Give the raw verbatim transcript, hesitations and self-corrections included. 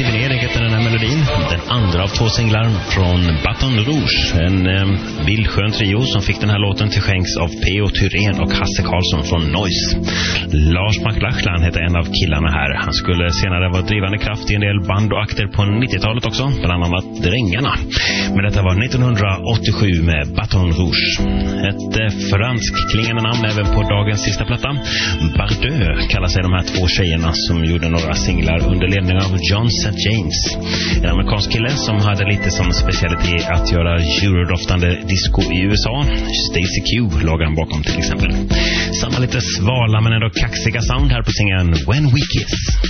i Venedig heter den här melodin. Den andra av två singlar från Baton Rouge. En eh, bildskön trio som fick den här låten till skänks av P O Thyrén och Hasse Karlsson från Noise. Lars McLachlan heter en av killarna här. Han skulle senare vara drivande kraft i en del band och akter på nittiotalet också, bland annat Drängarna. Men detta var nittonhundraåttiosju med Baton Rouge. Ett eh, fransk klingande namn även på dagens sista platta. Bardeux kallar sig de här två tjejerna som gjorde några singlar under ledning av John Saint James. En amerikansk kille som hade lite som specialitet att göra eurodoftande disco i U S A. Stacy Q låg han bakom till exempel. Samma lite svala men ändå kaxiga sound här på singeln When We Kiss.